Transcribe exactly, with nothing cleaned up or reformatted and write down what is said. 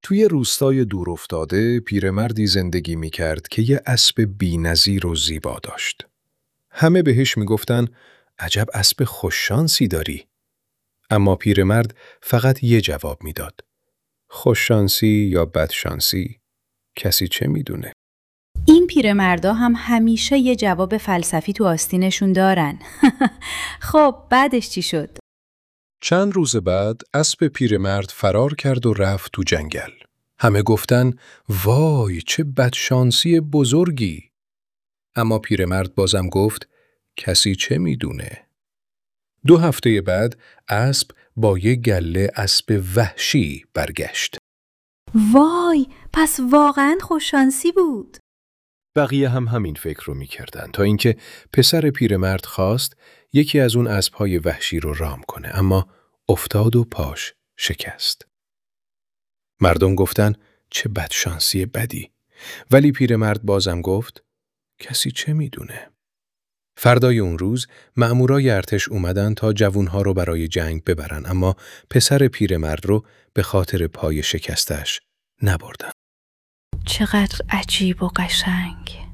توی روستای دورافتاده پیرمردی زندگی می‌کرد که یه اسب بی‌نظیر و زیبا داشت. همه بهش میگفتن عجب اسب خوششانسی داری. اما پیرمرد فقط یه جواب میداد. خوششانسی یا بدشانسی؟ کسی چه میدونه؟ این پیرمردا هم همیشه یه جواب فلسفی تو آستینشون دارن. خب بعدش چی شد؟ چند روز بعد اسب پیرمرد فرار کرد و رفت تو جنگل. همه گفتن وای چه بدشانسی بزرگی. اما پیرمرد بازم گفت کسی چه میدونه؟ دو هفته بعد اسب با یه گله اسب وحشی برگشت. وای پس واقعا خوششانسی بود. بقیه هم همین فکر رو میکردن تا اینکه پسر پیرمرد خواست یکی از اون اسبهای وحشی رو رام کنه، اما افتاد و پاش شکست. مردم گفتن چه بدشانسی بدی، ولی پیرمرد بازم گفت کسی چه میدونه؟ فردای اون روز مأمورای ارتش اومدن تا جوونها رو برای جنگ ببرن، اما پسر پیرمرد رو به خاطر پای شکستش نبردن. چقدر عجیب و قشنگ.